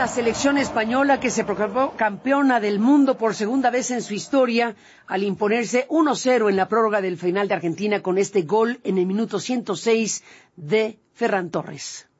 la selección española, que se proclamó campeona del mundo por segunda vez en su historia al imponerse 1-0 en la prórroga del final de Argentina con este gol en el minuto 106 de Ferran Torres.